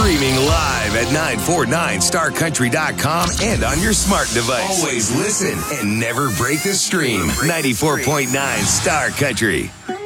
Streaming live at 949starcountry.com and on your smart device. Always listen and never break the stream. 94.9 Star Country.